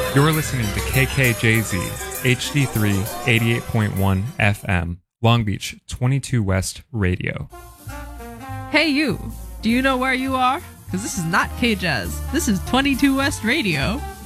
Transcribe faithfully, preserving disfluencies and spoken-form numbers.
You're listening to K K J Z, H D three, eighty-eight point one F M, Long Beach, twenty-two West Radio. Hey you, do you know where you are? Because this is not K-Jazz. This is twenty-two West Radio.